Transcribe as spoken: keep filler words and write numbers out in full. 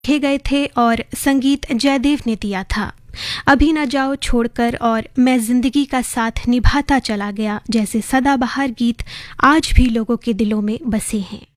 लिखे गए थे और संगीत जयदेव ने दिया था। अभी न जाओ छोड़कर और मैं जिंदगी का साथ निभाता चला गया जैसे सदाबहार गीत आज भी लोगों के दिलों में बसे हैं।